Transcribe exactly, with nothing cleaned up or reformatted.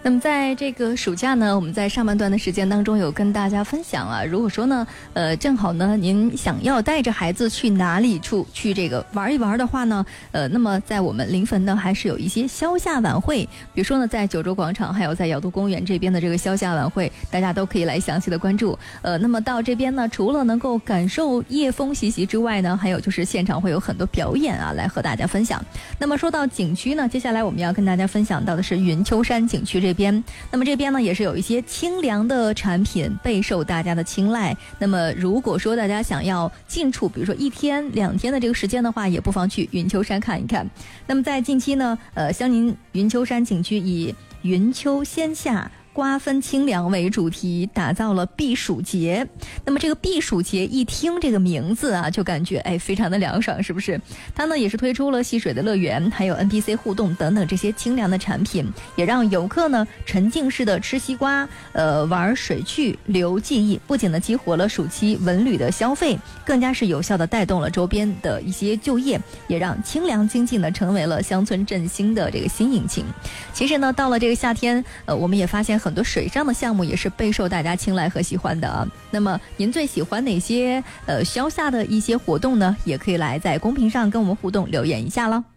那么在这个暑假呢，我们在上半段的时间当中有跟大家分享啊，如果说呢，呃，正好呢，您想要带着孩子去哪里处去这个玩一玩的话呢，呃，那么在我们临汾呢，还是有一些宵夏晚会，比如说呢，在九州广场，还有在瑶都公园这边的这个宵夏晚会，大家都可以来详细的关注。呃，那么到这边呢，除了能够感受夜风习习之外呢，还有就是现场会有很多表演啊，来和大家分享。那么说到景区呢，接下来我们要跟大家分享到的是云丘山景区这边。那么这边呢也是有一些清凉的产品备受大家的青睐。那么如果说大家想要近处，比如说一天两天的这个时间的话，也不妨去云丘山看一看。那么在近期呢，呃，湘宁云丘山景区以云丘仙夏瓜分清凉为主题，打造了避暑节。那么这个避暑节一听这个名字啊，就感觉哎非常的凉爽，是不是？它呢也是推出了戏水的乐园，还有 N P C 互动等等这些清凉的产品，也让游客呢沉浸式的吃西瓜，呃玩水趣留记忆，不仅呢激活了暑期文旅的消费，更加是有效的带动了周边的一些就业，也让清凉经济呢成为了乡村振兴的这个新引擎。其实呢到了这个夏天，呃我们也发现很多水上的项目也是备受大家青睐和喜欢的啊。那么您最喜欢哪些呃宵夏的一些活动呢？也可以来在公屏上跟我们互动留言一下了。